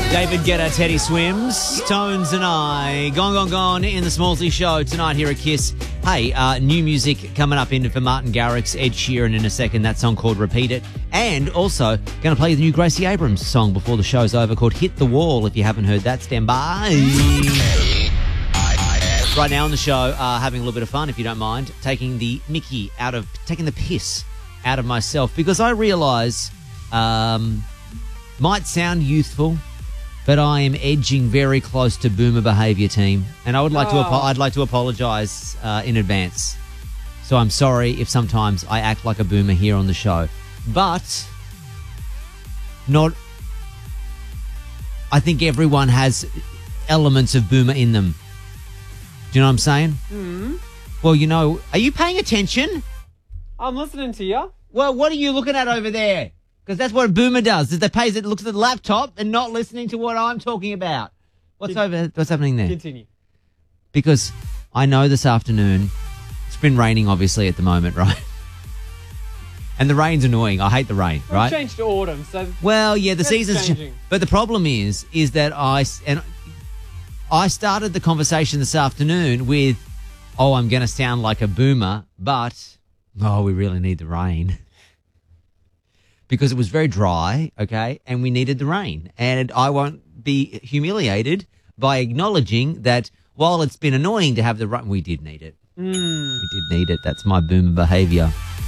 David Guetta, Teddy Swims, Tones and I. Gone in the Smallsy Show tonight here at Kiss. Hey, new music coming up for Martin Garrix, Ed Sheeran in a second. That song called Repeat It. And also going to play the new Gracie Abrams song before the show's over called Hit the Wall. If you haven't heard that, stand by. Right now on the show, having a little bit of fun, if you don't mind, taking the piss out of myself because I realise might sound youthful, but I am edging very close to boomer behaviour, team, and I would like I'd like to apologise in advance. So I'm sorry if sometimes I act like a boomer here on the show, but not. I think everyone has elements of boomer in them. Do you know what I'm saying? Mm. Well, you know, are you paying attention? I'm listening to you. Well, what are you looking at over there? Because that's what a boomer does. Is it looks at the laptop and not listening to what I'm talking about. What's happening there? Continue. Because I know this afternoon, it's been raining obviously at the moment, right? And the rain's annoying. I hate the rain, right? We've changed to autumn, so... Well, yeah, the season's changing. But the problem is that I started the conversation this afternoon with, I'm going to sound like a boomer, but, we really need the rain. Because it was very dry, okay, and we needed the rain. And I won't be humiliated by acknowledging that while it's been annoying to have the rain, we did need it. We did need it. That's my boomer behaviour.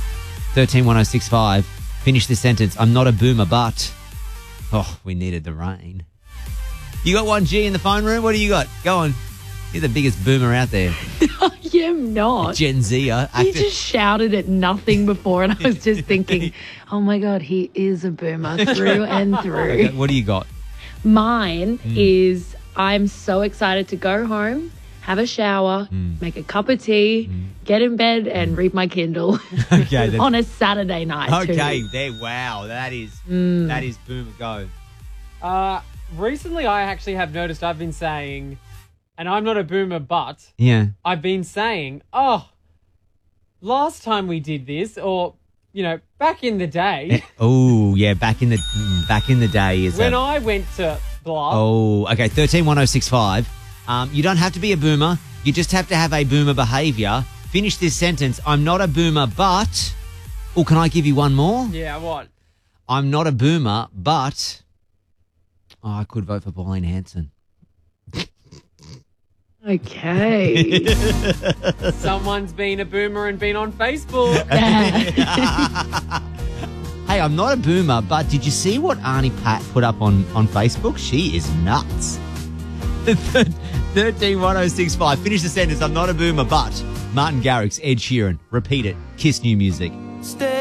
131065. Finish this sentence. I'm not a boomer, but... we needed the rain. You got 1G in the phone room? What do you got? Go on. You're the biggest boomer out there. I am not. Gen Z. You just shouted at nothing before, and I was just thinking, oh, my God, he is a boomer through and through. Okay, what do you got? Mine is I'm so excited to go home, have a shower, make a cup of tea, get in bed and read my Kindle on a Saturday night too. Wow, that is boomer go. Recently, I actually have noticed I've been saying, and I'm not a boomer, but I've been saying, last time we did this, or back in the day. Back in the day is when I went to blah. 131065. You don't have to be a boomer. You just have to have a boomer behaviour. Finish this sentence. I'm not a boomer, but. Can I give you one more? Yeah, what? I'm not a boomer, but. I could vote for Pauline Hanson. Okay. Someone's been a boomer and been on Facebook. Hey, I'm not a boomer, but did you see what Arnie Pat put up on Facebook? She is nuts. 131065. Finish the sentence. I'm not a boomer, but Martin Garrix, Ed Sheeran. Repeat it. Kiss new music.